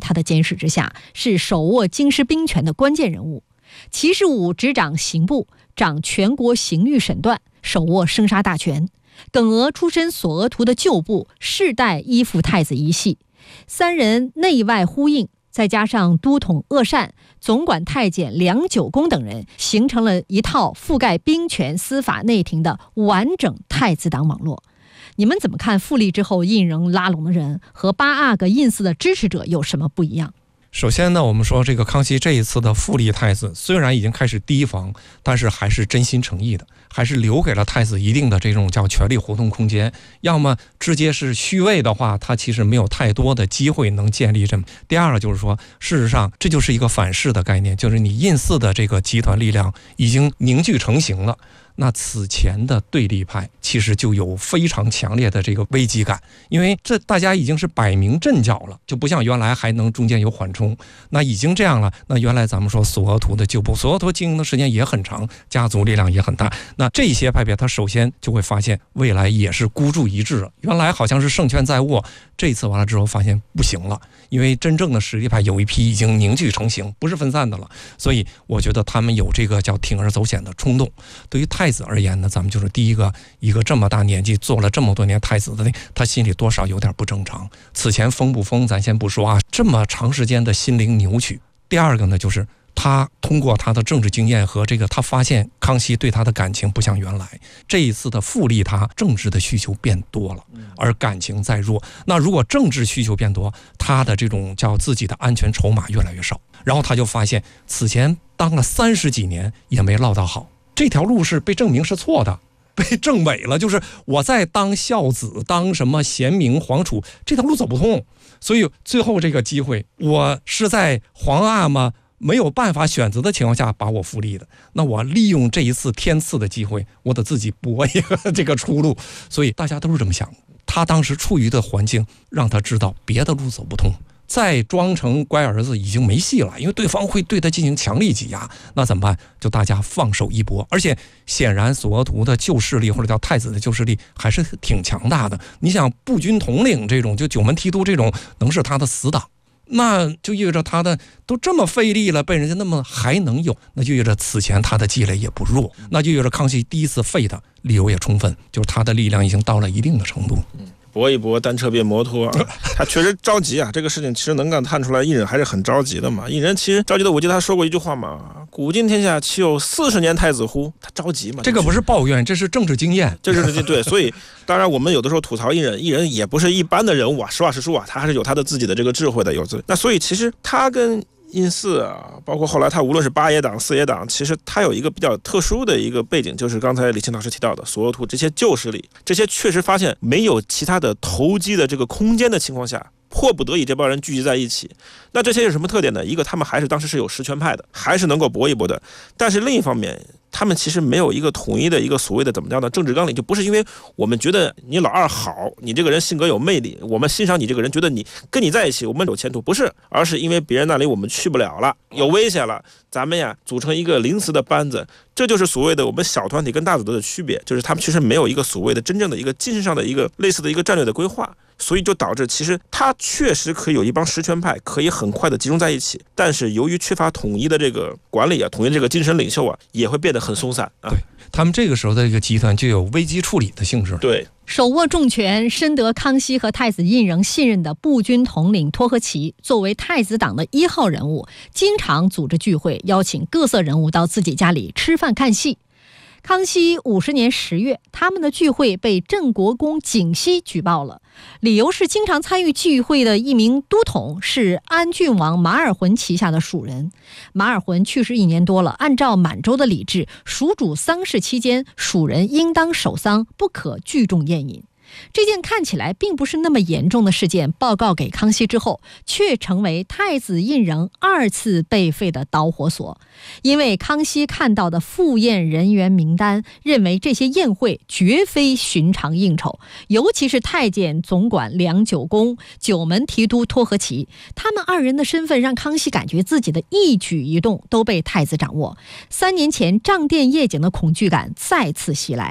他的监视之下，是手握京师兵权的关键人物。齐士武执掌刑部，掌全国刑狱审断，手握生杀大权。耿娥出身索额图的旧部，世代依附太子一系，三人内外呼应，再加上都统鄂善、总管太监梁九公等人，形成了一套覆盖兵权、司法、内廷的完整太子党网络。你们怎么看复立之后胤禛拉拢的人和8阿哥胤祀的支持者有什么不一样？ 首先呢，我们说这个康熙这一次的复立太子，虽然已经开始提防，但是还是真心诚意的，还是留给了太子一定的这种叫权力活动空间。要么直接是虚位的话，他其实没有太多的机会能建立这么。第二个就是说，事实上这就是一个反噬的概念，就是你胤祀的这个集团力量已经凝聚成型了。那此前的对立派其实就有非常强烈的这个危机感，因为这大家已经是摆明阵脚了，就不像原来还能中间有缓冲。那已经这样了，那原来咱们说索额图的旧部，索额图经营的时间也很长，家族力量也很大，那这些派别他首先就会发现未来也是孤注一掷了。原来好像是胜券在握，这次完了之后发现不行了，因为真正的实力派有一批已经凝聚成型，不是分散的了。所以我觉得他们有这个叫铤而走险的冲动。对于太子而言呢，咱们就是第一个这么大年纪做了这么多年太子的，他心里多少有点不正常。此前疯不疯咱先不说啊，这么长时间的心灵扭曲。第二个呢，就是他通过他的政治经验和这个，他发现康熙对他的感情不像原来，这一次的复立他政治的需求变多了，而感情在弱。那如果政治需求变多，他的这种叫自己的安全筹码越来越少，然后他就发现此前当了30几年也没落到好，这条路是被证明是错的，被证伪了，就是我在当孝子，当什么贤明皇储，这条路走不通。所以最后这个机会，我是在皇阿玛没有办法选择的情况下把我复立的，那我利用这一次天赐的机会，我得自己搏一个这个出路。所以大家都是这么想，他当时处于的环境让他知道别的路走不通，再装成乖儿子已经没戏了，因为对方会对他进行强力挤压。那怎么办？就大家放手一搏。而且显然索额图的旧势力或者叫太子的旧势力还是挺强大的。你想步军统领这种，就九门提督这种，能是他的死党，那就意味着他的都这么费力了，被人家那么还能有，那就意味着此前他的积累也不弱，那就意味着康熙第一次废他理由也充分，就是他的力量已经到了一定的程度。 搏一搏，单车变摩托啊！他确实着急啊，这个事情其实能够看出来，胤禛还是很着急的嘛。胤禛其实着急的，我记得他说过一句话嘛：“古今天下，岂有40年太子乎？”他着急嘛。 这个不是抱怨，这是政治经验， 这是对。所以，当然我们有的时候吐槽胤禛也不是一般的人物啊，实话实说啊，他还是有他的自己的这个智慧的，那所以其实他跟胤祀啊，包括后来他无论是8爷党、4爷党，其实他有一个比较特殊的一个背景，就是刚才李清老师提到的索额图这些旧势力，这些确实发现没有其他的投机的这个空间的情况下，迫不得已这帮人聚集在一起。那这些有什么特点呢？一个，他们还是当时是有实权派的，还是能够搏一搏的。但是另一方面，他们其实没有一个统一的一个所谓的怎么样的政治纲领，就不是因为我们觉得你老二好，你这个人性格有魅力，我们欣赏你这个人，觉得你跟你在一起我们有前途，不是，而是因为别人那里我们去不了了，有危险了，咱们呀组成一个临时的班子。这就是所谓的我们小团体跟大组织的区别，就是他们其实没有一个所谓的真正的一个精神上的一个类似的一个战略的规划，所以就导致其实他确实可以有一帮实权派可以很快的集中在一起，但是由于缺乏统一的这个管理啊，统一这个精神领袖啊，也会变得很松散啊。 对，他们这个时候的这个集团就有危机处理的性质。 对， 手握重权、深得康熙和太子胤禛信任的步军统领托和齐，作为太子党的1号人物，经常组织聚会，邀请各色人物到自己家里吃饭看戏。康熙50年10月，他们的聚会被镇国公景熙举报了，理由是经常参与聚会的一名都统是安郡王马尔浑旗下的属人。马尔浑去世1年多了，按照满洲的礼制，属主丧事期间，属人应当守丧，不可聚众宴饮。这件看起来并不是那么严重的事件报告给康熙之后，却成为太子胤禛2次被废的导火索。因为康熙看到的赴宴人员名单，认为这些宴会绝非寻常应酬，尤其是太监总管梁九公、九门提督托和齐，他们2人的身份让康熙感觉自己的一举一动都被太子掌握。3年前账店夜景的恐惧感再次袭来。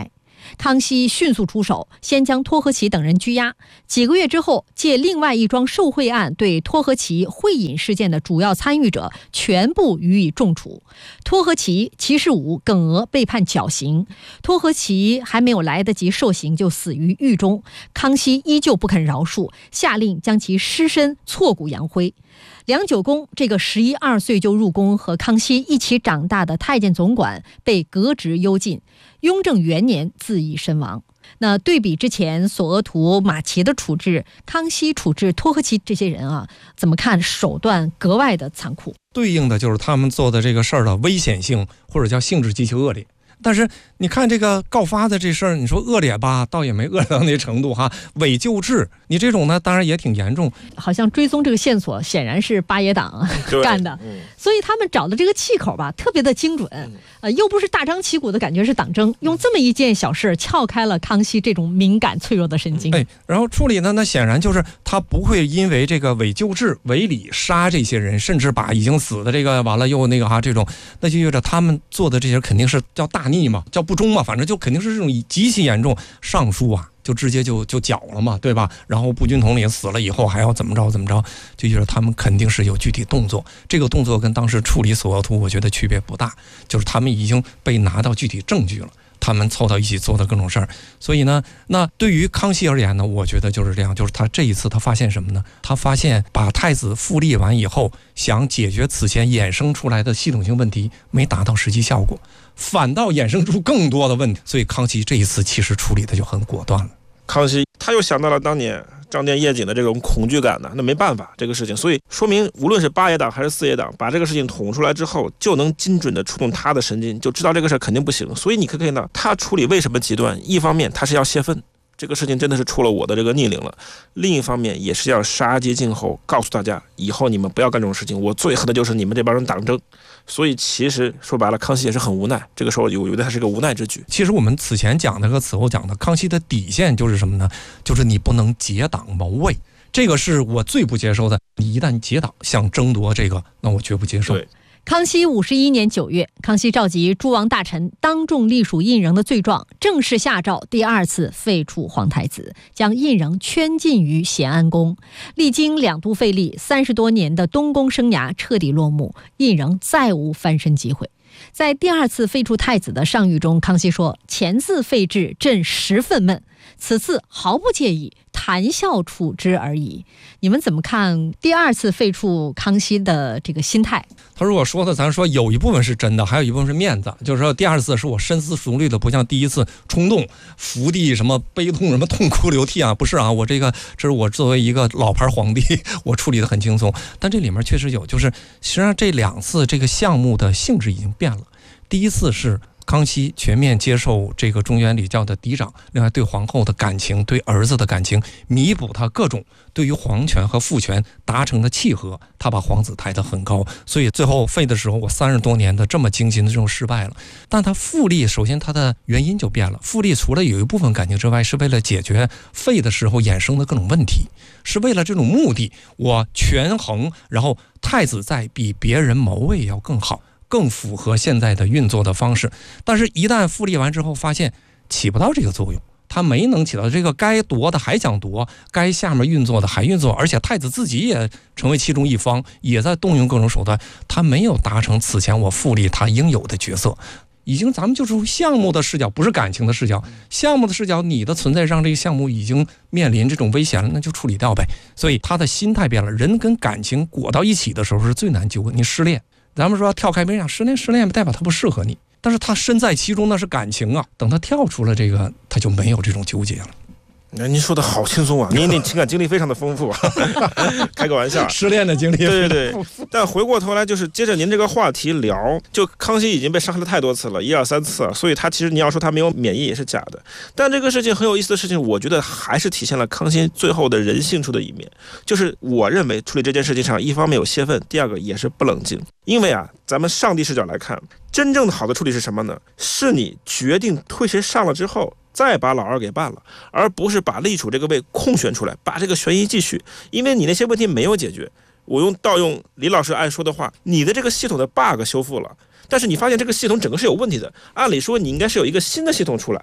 康熙迅速出手，先将托和其等人拘押。几个月之后，借另外一桩受贿案，对托和其贿饮事件的主要参与者全部予以重处。托和其、齐世武、耿娥被判绞刑。托和其还没有来得及受刑，就死于狱中。康熙依旧不肯饶恕，下令将其尸身挫骨扬灰。梁九公这个11、12岁就入宫和康熙一起长大的太监总管被革职幽禁，雍正元年自缢身亡。那对比之前索额图、马齐的处置，康熙处置托和其这些人啊，怎么看手段格外的残酷？ 对应的就是他们做的这个事儿的危险性或者叫性质极其恶劣。但是你看这个告发的这事儿，你说恶劣吧，倒也没恶劣到那程度哈。伪救治，你这种呢，当然也挺严重。 好像追踪这个线索，显然是八爷党干的，所以他们找的这个气口吧，特别的精准。又不是大张旗鼓的感觉是党争，用这么一件小事撬开了康熙这种敏感脆弱的神经。 然后处理呢，那显然就是他不会因为这个伪救治、违礼杀这些人，甚至把已经死的这个完了又那个这种，那就意味着他们做的这些肯定是叫大逆嘛，叫不忠嘛，反正就肯定是这种极其严重。上书啊，就直接就绞了嘛，对吧？然后步军统领死了以后还要怎么着，就觉得他们肯定是有具体动作。这个动作跟当时处理索额图，我觉得区别不大，就是他们已经被拿到具体证据了。他们凑到一起做的各种事儿，所以呢，那对于康熙而言呢，我觉得就是这样，就是他这一次他发现什么呢？他发现把太子复立完以后，想解决此前衍生出来的系统性问题，没达到实际效果，反倒衍生出更多的问题。所以康熙这一次其实处理的就很果断了。 康熙他又想到了当年张殿夜景的这种恐惧感呢，那没办法这个事情，所以说明无论是八爷党还是四爷党，把这个事情捅出来之后，就能精准的触动他的神经，就知道这个事肯定不行。所以你可以看到他处理为什么极端，一方面他是要泄愤，这个事情真的是出了我的这个逆鳞了，另一方面也是要杀鸡儆猴，告诉大家以后你们不要干这种事情，我最恨的就是你们这帮人党争。所以其实说白了，康熙也是很无奈，这个时候我觉得他是个无奈之举。 其实我们此前讲的和此后讲的，康熙的底线就是什么呢？就是你不能结党谋位，这个是我最不接受的。你一旦结党想争夺这个，那我绝不接受。 对。 康熙51年9月，康熙召集诸王大臣当众隶属胤禛的罪状，正式下诏第2次废黜皇太子，将胤禛圈禁于咸安宫。历经2度废立，30多年的东宫生涯彻底落幕，胤禛再无翻身机会。在第2次废黜太子的上谕中，康熙说：“前次废制，朕十分闷，此次毫不介意，谈笑处之而已。”你们怎么看第2次废黜康熙的这个心态？ 他如果说的，咱说有一部分是真的，还有一部分是面子，就是说第2次是我深思熟虑的，不像第1次冲动伏地什么悲痛什么痛哭流涕啊，不是啊，我这是我作为一个老牌皇帝，我处理的很轻松。但这里面确实有，就是实际上这2次这个项目的性质已经变了。第1次是康熙全面接受这个中原礼教的嫡长，另外对皇后的感情、对儿子的感情，弥补他各种对于皇权和父权达成的契合，他把皇子抬得很高。所以最后废的时候，我30多年的这么精心的这种失败了。但他复立，首先他的原因就变了。复立除了有一部分感情之外，是为了解决废的时候衍生的各种问题，是为了这种目的，我权衡，然后太子在比别人谋位要更好，更符合现在的运作的方式。但是一旦复立完之后，发现起不到这个作用，他没能起到这个，该夺的还想夺，该下面运作的还运作，而且太子自己也成为其中一方，也在动用各种手段，他没有达成此前我复立他应有的角色。已经咱们就是项目的视角，不是感情的视角，项目的视角，你的存在让这个项目已经面临这种危险了，那就处理掉呗。所以他的心态变了，人跟感情裹到一起的时候是最难纠葛。你失恋，咱们说跳开边上失恋代表他不适合你，但是他身在其中那是感情啊，等他跳出了这个，他就没有这种纠结了。 您说的好轻松啊，您情感经历非常的丰富啊，开个玩笑， 失恋的经历。 对。但回过头来，就是接着您这个话题聊，就康熙已经被伤害了太多次了，1、2、3次，所以他其实你要说他没有免疫也是假的。但这个事情很有意思的事情，我觉得还是体现了康熙最后的人性处的一面。就是我认为处理这件事情上，一方面有泄愤，第二个也是不冷静。因为啊，咱们上帝视角来看，真正的好的处理是什么呢？是你决定推谁上了之后，再把老二给办了，而不是把立储这个位空选出来，把这个悬疑继续。因为你那些问题没有解决，我盗用李老师爱说的话，你的这个系统的 bug 修复了，但是你发现这个系统整个是有问题的，按理说你应该是有一个新的系统出来，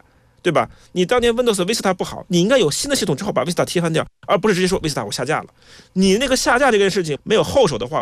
对吧？你当年 Windows Vista 不好，你应该有新的系统之后把 Vista 替换掉，而不是直接说 Vista 我下架了。你那个下架这件事情没有后手的话，